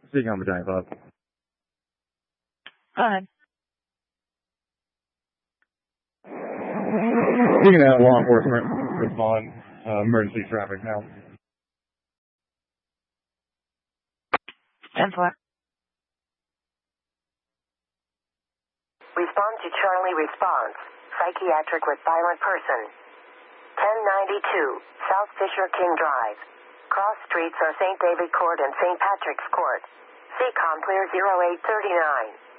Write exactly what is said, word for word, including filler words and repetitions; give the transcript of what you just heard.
Speaking on the Giant Bus. Go ahead. Speaking of law enforcement, respond, uh, emergency traffic now. ten four. Respond to Charlie response. Psychiatric with violent person. ten ninety-two, South Fisher King Drive. Cross streets are Saint David Court and Saint Patrick's Court. C COM clear zero eight three nine.